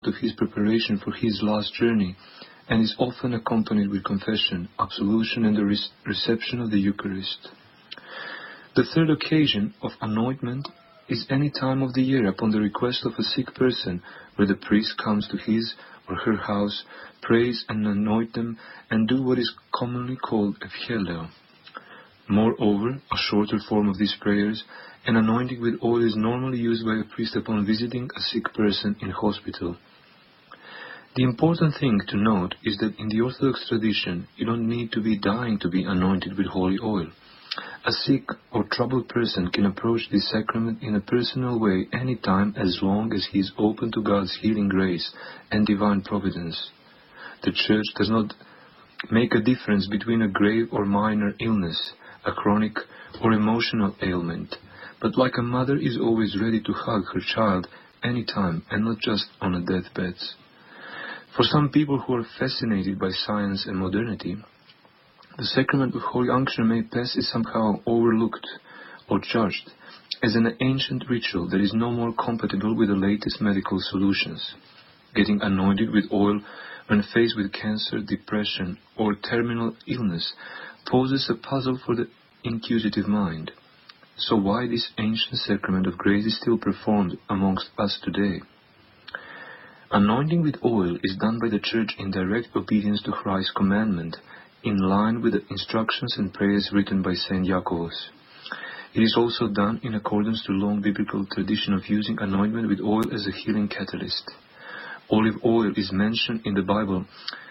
of his preparation for his last journey, and is often accompanied with confession, absolution, and the reception of the Eucharist. The third occasion of anointment is any time of the year upon the request of a sick person, where the priest comes to his or her house, prays and anoint them, and do what is commonly called Evchelio. Moreover, a shorter form of these prayers, an anointing with oil, is normally used by a priest upon visiting a sick person in hospital. The important thing to note is that in the Orthodox tradition, you don't need to be dying to be anointed with holy oil. A sick or troubled person can approach this sacrament in a personal way any time, as long as he is open to God's healing grace and divine providence. The Church does not make a difference between a grave or minor illness, a chronic or emotional ailment, but like a mother is always ready to hug her child any time, and not just on a deathbed. For some people who are fascinated by science and modernity, the sacrament of Holy Unction may pass is somehow overlooked or judged as an ancient ritual that is no more compatible with the latest medical solutions. Getting anointed with oil when faced with cancer, depression, or terminal illness poses a puzzle for the inquisitive mind. So why this ancient sacrament of grace is still performed amongst us today? Anointing with oil is done by the Church in direct obedience to Christ's commandment, in line with the instructions and prayers written by Saint Jacobus. It is also done in accordance to long biblical tradition of using anointment with oil as a healing catalyst. Olive oil is mentioned in the Bible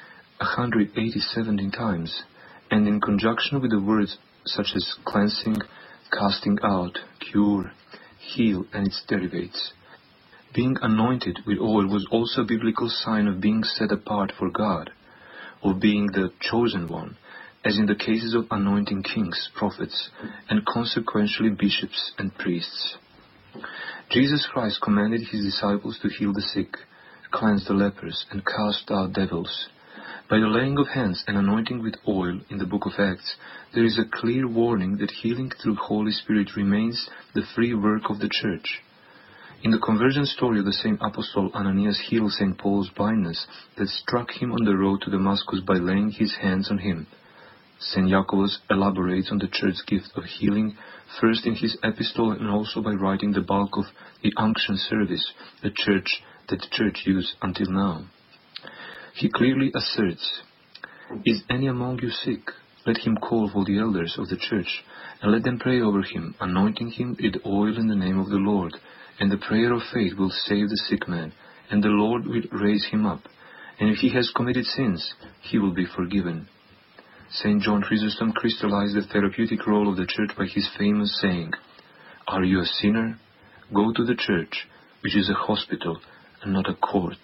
187 times, and in conjunction with the words such as cleansing, casting out, cure, heal, and its derivatives. Being anointed with oil was also a biblical sign of being set apart for God, of being the chosen one, as in the cases of anointing kings, prophets, and consequentially bishops and priests. Jesus Christ commanded his disciples to heal the sick, cleanse the lepers, and cast out devils. By the laying of hands and anointing with oil in the book of Acts, there is a clear warning that healing through Holy Spirit remains the free work of the Church. In the conversion story of the same apostle, Ananias healed St. Paul's blindness that struck him on the road to Damascus by laying his hands on him. St. Jacobus elaborates on the Church's gift of healing, first in his epistle and also by writing the bulk of the unction service that the Church used until now. He clearly asserts, "Is any among you sick? Let him call for the elders of the Church, and let them pray over him, anointing him with oil in the name of the Lord. And the prayer of faith will save the sick man, and the Lord will raise him up. And if he has committed sins, he will be forgiven." St. John Chrysostom crystallized the therapeutic role of the Church by his famous saying, "Are you a sinner? Go to the Church, which is a hospital and not a court."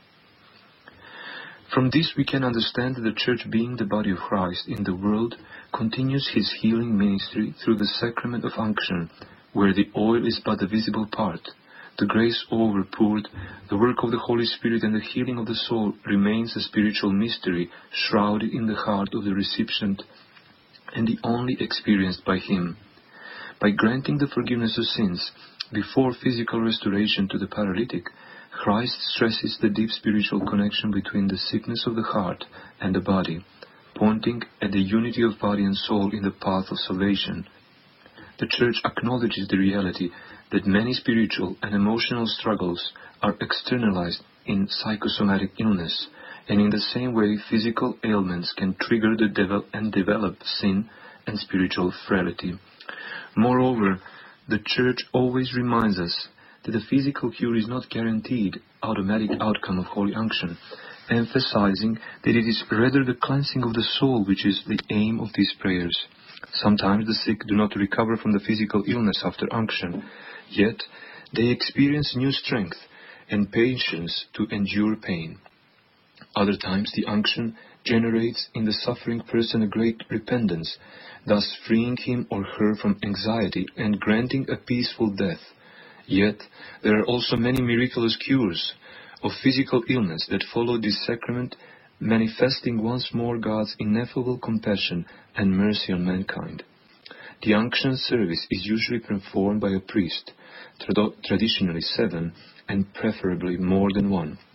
From this we can understand that the Church, being the body of Christ in the world, continues his healing ministry through the sacrament of unction, where the oil is but the visible part. The grace overpoured, the work of the Holy Spirit, and the healing of the soul remains a spiritual mystery shrouded in the heart of the recipient and the only experienced by him. By granting the forgiveness of sins before physical restoration to the paralytic, Christ stresses the deep spiritual connection between the sickness of the heart and the body, pointing at the unity of body and soul in the path of salvation. The Church acknowledges the reality that many spiritual and emotional struggles are externalized in psychosomatic illness, and in the same way physical ailments can trigger the devil and develop sin and spiritual frailty. Moreover, the Church always reminds us that the physical cure is not guaranteed automatic outcome of Holy Unction, emphasizing that it is rather the cleansing of the soul which is the aim of these prayers. Sometimes the sick do not recover from the physical illness after unction, yet they experience new strength and patience to endure pain. Other times the unction generates in the suffering person a great repentance, thus freeing him or her from anxiety and granting a peaceful death. Yet there are also many miraculous cures of physical illness that follow this sacrament, manifesting once more God's ineffable compassion and mercy on mankind. The unction service is usually performed by a priest, traditionally 7, and preferably more than one.